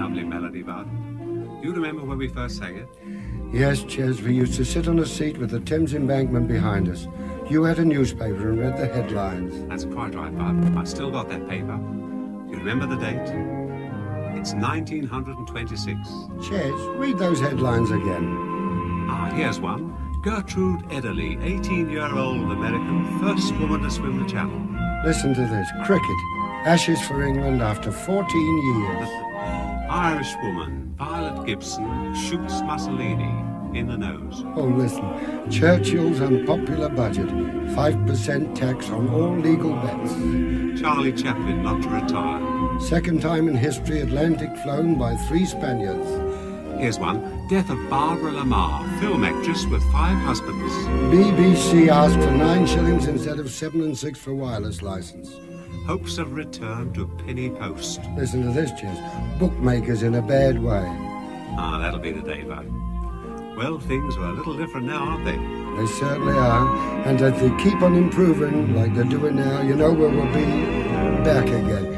lovely melody, Bud. Do you remember when we first sang it? Yes, Ches, we used to sit on a seat with the Thames embankment behind us. You had a newspaper and read the headlines. That's quite right, Bud. I've still got that paper. Do you remember the date? It's 1926. Ches, read those headlines again. Ah, here's one. Gertrude Ederle, 18-year-old American, first woman to swim the channel. Listen to this. Cricket. Ashes for England after 14 years. Irish woman, Violet Gibson, shoots Mussolini in the nose. Oh, listen. Churchill's unpopular budget. 5% tax on all legal bets. Charlie Chaplin not to retire. Second time in history Atlantic flown by 3 Spaniards. Here's one. Death of Barbara Lamar, film actress with 5 husbands. BBC asked for 9 shillings instead of 7 and 6 for wireless license. Hopes of return to penny post. Listen to this, Ches. Bookmakers in a bad way. Ah, that'll be the day, Bud. Well, things are a little different now, aren't they? They certainly are. And if they keep on improving like they're doing now, you know where we'll be back again.